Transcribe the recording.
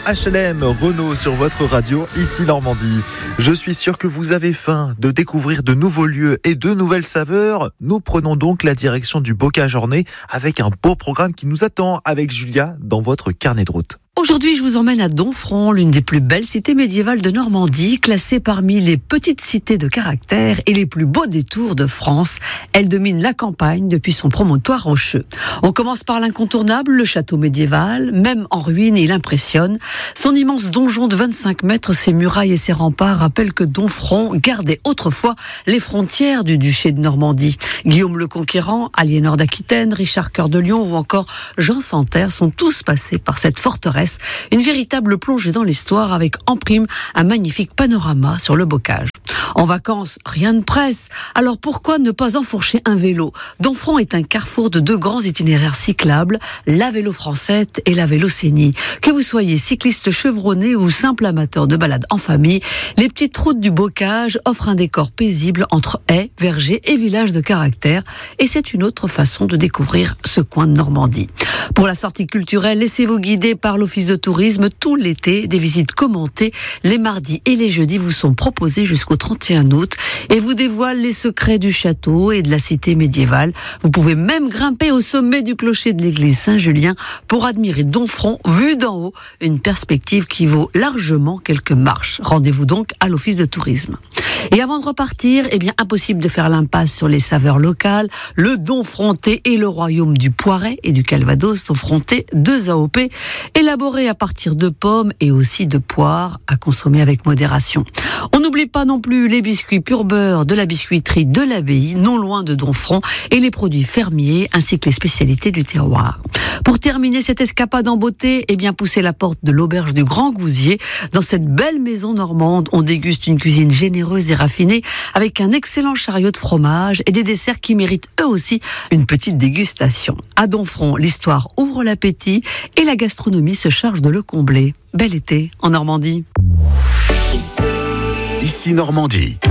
HLM, Renault sur votre radio, ici Normandie. Je suis sûr que vous avez faim de découvrir de nouveaux lieux et de nouvelles saveurs. Nous prenons donc la direction du Bocage Ornay avec un beau programme qui nous attend avec Julia dans votre carnet de route. Aujourd'hui, je vous emmène à Domfront, l'une des plus belles cités médiévales de Normandie, classée parmi les petites cités de caractère et les plus beaux détours de France. Elle domine la campagne depuis son promontoire rocheux. On commence par l'incontournable, le château médiéval. Même en ruine, il impressionne. Son immense donjon de 25 mètres, ses murailles et ses remparts rappellent que Domfront gardait autrefois les frontières du duché de Normandie. Guillaume le Conquérant, Aliénor d'Aquitaine, Richard Cœur de Lion ou encore Jean Santerre sont tous passés par cette forteresse. Une véritable plongée dans l'histoire avec en prime un magnifique panorama sur le Bocage. En vacances, rien ne presse. Alors pourquoi ne pas enfourcher un vélo ? Domfront est un carrefour de deux grands itinéraires cyclables, la Vélo-Francette et la Vélo-Sénie. Que vous soyez cycliste chevronné ou simple amateur de balade en famille, les petites routes du Bocage offrent un décor paisible entre haies, vergers et villages de caractère. Et c'est une autre façon de découvrir ce coin de Normandie. Pour la sortie culturelle, laissez-vous guider par l'Office de tourisme tout l'été. Des visites commentées les mardis et les jeudis vous sont proposées jusqu'au 31 août et vous dévoilent les secrets du château et de la cité médiévale. Vous pouvez même grimper au sommet du clocher de l'église Saint-Julien pour admirer Domfront vue d'en haut, une perspective qui vaut largement quelques marches. Rendez-vous donc à l'Office de tourisme. Et avant de repartir, impossible de faire l'impasse sur les saveurs locales. Le Domfrontais et le royaume du Poiret et du Calvados sont frontés, deux AOP élaborés à partir de pommes et aussi de poires à consommer avec modération. On n'oublie pas non plus les biscuits pur beurre de la biscuiterie de l'Abbaye, non loin de Domfront, et les produits fermiers ainsi que les spécialités du terroir. Pour terminer cette escapade en beauté, poussez la porte de l'auberge du Grand Gousier. Dans cette belle maison normande, on déguste une cuisine généreuse et raffinée avec un excellent chariot de fromage et des desserts qui méritent eux aussi une petite dégustation. À Domfront, l'histoire ouvre l'appétit et la gastronomie se charge de le combler. Bel été en Normandie. Ici Normandie.